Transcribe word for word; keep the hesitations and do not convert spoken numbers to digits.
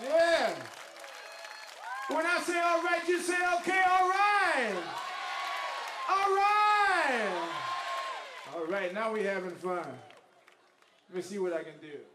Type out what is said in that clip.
Yeah. When I say all right, you say okay, all right. All right. All right, now we having fun. Let me see what I can do.